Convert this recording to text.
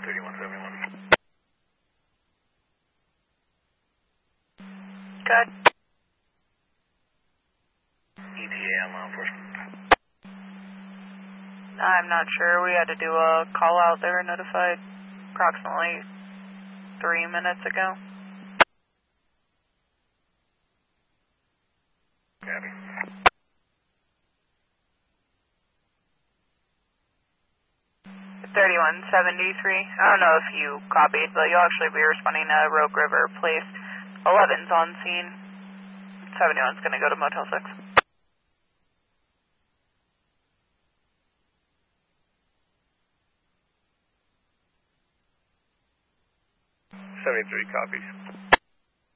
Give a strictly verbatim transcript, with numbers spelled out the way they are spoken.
thirty-one seventy-one. Good. E T A on law enforcement. I'm not sure. We had to do a call out. They were notified approximately three minutes ago. Copy. thirty-one seventy-three. I don't know if you copied, but you'll actually be responding to Rogue River Place. eleven's on scene. seventy-one's going to go to Motel six. seventy-three copies.